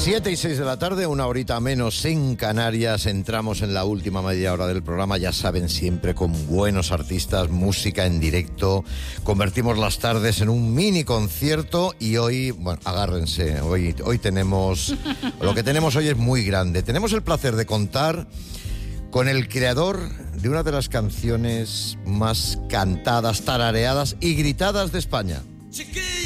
7:06 de la tarde, una horita menos en Canarias. Entramos en la última media hora del programa, ya saben, siempre con buenos artistas, música en directo. Convertimos las tardes en un mini concierto y hoy, bueno, agárrense, hoy tenemos, lo que tenemos hoy es muy grande. Tenemos el placer de contar con el creador de una de las canciones más cantadas, tarareadas y gritadas de España.